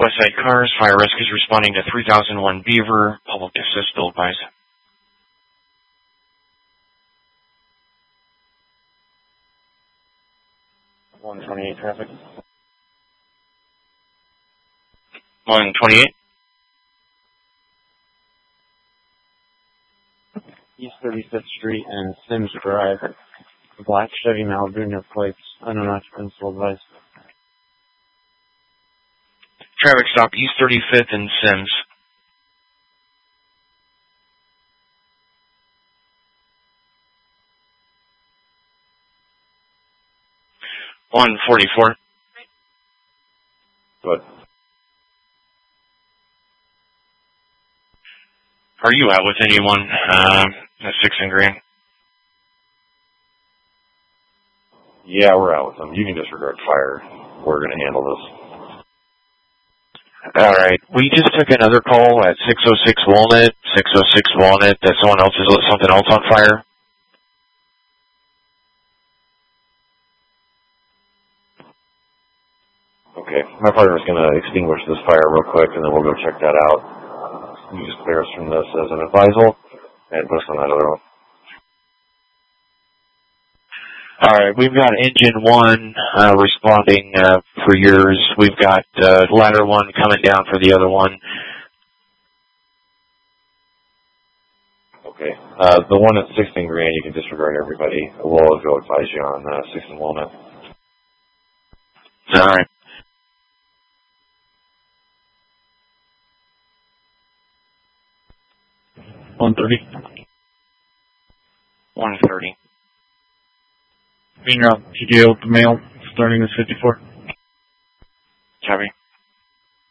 Westside Cars, fire rescue is responding to 3001 Beaver, public assist, bill advised. 128 traffic. 128. East 35th Street and Sims Drive. Black Chevy Malibu, no plates, unknown occupants, bill advised. Traffic stop East 35th and Sims. 144. Good. Are you out with anyone at 6 and Green? Yeah, we're out with them. You can disregard fire. We're going to handle this. All right. We just took another call at 606 Walnut. 606 Walnut. That someone else has lit something else on fire. Okay. My partner's going to extinguish this fire real quick, and then we'll go check that out. You just clear us from this as an advisal, and put us on that other one. All right, we've got engine 1 responding for yours. We've got ladder 1 coming down for the other one. Okay. The one at 6th and Grand, you can disregard everybody. We'll go advise you on 6th and Walnut. All right. $130. Being out PDO with the mail, starting at 54. Copy.